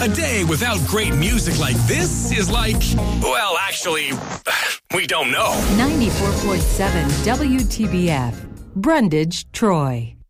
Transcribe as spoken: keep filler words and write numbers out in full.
A day without great music like this is like, well, actually, we don't know. ninety-four point seven W T B F, Brundage, Troy.